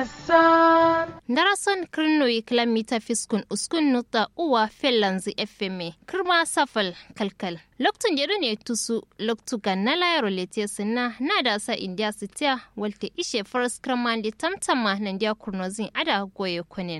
Darason kirnoyi kilomita fiskun uskun nuta uwa fellanzi FMA kirma safal kalkal. Loktun jeru ne tusu loktu ganna layaro lete sinna na da sa india sitia walte ishe forest kramandi tamtama nan dia kurnozin ada goye kunin.